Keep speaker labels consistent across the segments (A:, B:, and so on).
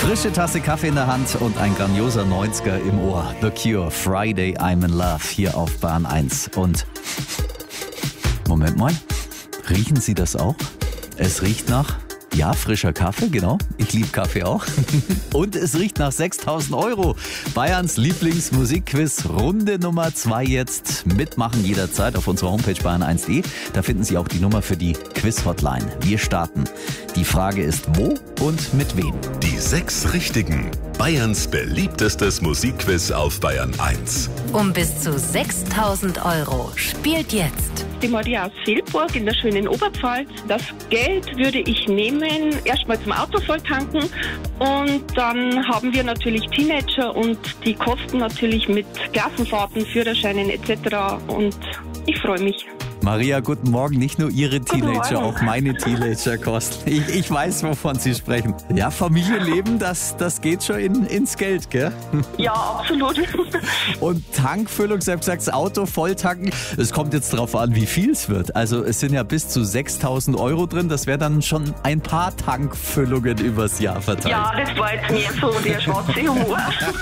A: Frische Tasse Kaffee in der Hand und ein grandioser 90er im Ohr. The Cure, Friday I'm in Love, hier auf Bahn 1. Und Moment mal, riechen Sie das auch? Es riecht nach, ja, frischer Kaffee, genau. Ich liebe Kaffee auch. Und es riecht nach 6.000 €. Bayerns Lieblingsmusikquiz, Runde Nummer 2 jetzt. Mitmachen jederzeit auf unserer Homepage bayern1.de. Da finden Sie auch die Nummer für die Quiz-Hotline. Wir starten. Die Frage ist, wo und mit wem?
B: Die 6 Richtigen. Bayerns beliebtestes Musikquiz auf Bayern 1.
C: Um bis zu 6.000 € spielt jetzt
D: Die Maria aus Seelburg in der schönen Oberpfalz. Das Geld würde ich nehmen, erstmal zum Auto voll tanken und dann haben wir natürlich Teenager und die kosten natürlich mit Klassenfahrten, Führerscheinen etc. und ich freue mich.
A: Maria, guten Morgen. Nicht nur Ihre Teenager,
D: Morgen.
A: auch meine Teenager kosten. Ich weiß, wovon Sie sprechen. Ja, Familienleben, das geht schon ins Geld, gell?
D: Ja, absolut.
A: Und Tankfüllung, Sie haben gesagt, das Auto voll tanken. Es kommt jetzt darauf an, wie viel es wird. Also es sind ja bis zu 6.000 € drin. Das wäre dann schon ein paar Tankfüllungen übers Jahr verteilt.
D: Ja, das war jetzt mehr so der schwarze Humor.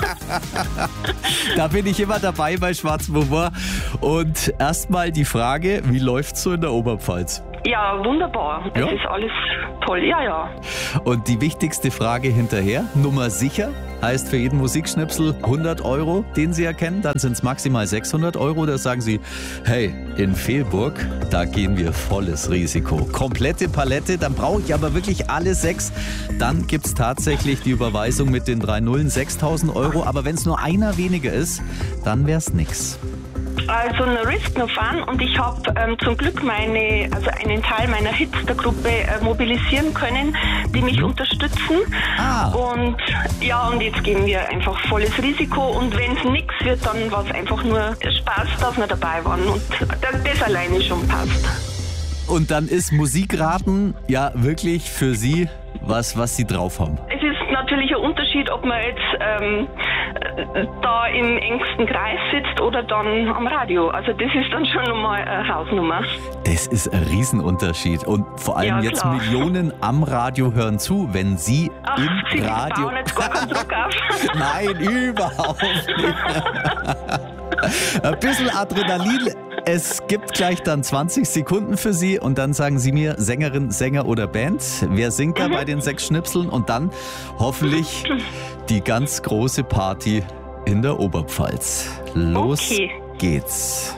A: Da bin ich immer dabei bei Schwarzem Humor. Und erstmal die Frage, wie läuft's so in der Oberpfalz?
D: Ja, wunderbar.
A: Ja?
D: Es ist alles toll. Ja.
A: Und die wichtigste Frage hinterher, Nummer sicher, heißt für jeden Musikschnipsel 100 €, den Sie erkennen, dann sind es maximal 600 €. Da sagen Sie, hey, in Fehlburg, da gehen wir volles Risiko. Komplette Palette, dann brauche ich aber wirklich alle 6. Dann gibt es tatsächlich die Überweisung mit den 3 Nullen, 6.000 €. Aber wenn es nur einer weniger ist, dann wäre es nix.
D: Also no risk, no fun und ich habe zum Glück einen Teil meiner Hipster-Gruppe mobilisieren können, die mich unterstützen. Und jetzt gehen wir einfach volles Risiko und wenn es nichts wird, dann war es einfach nur Spaß, dass wir dabei waren und das alleine schon passt.
A: Und dann ist Musikraten ja wirklich für Sie was Sie drauf haben.
D: Es ist natürlich ein Unterschied, ob man jetzt da im engsten Kreis sitzt oder dann am Radio. Also das ist dann schon nochmal eine Hausnummer.
A: Das ist ein Riesenunterschied. Und vor allem
D: Ja,
A: jetzt
D: klar.
A: Millionen am Radio hören zu, wenn Sie
D: Sie
A: im Radio...
D: bauen jetzt gar keinen Druck auf.
A: Nein, überhaupt nicht. Ein bisschen Adrenalin. Es gibt gleich dann 20 Sekunden für Sie und dann sagen Sie mir Sängerin, Sänger oder Band. Wer singt da bei den 6 Schnipseln? Und dann hoffentlich die ganz große Party in der Oberpfalz. Los
D: Okay.
A: geht's.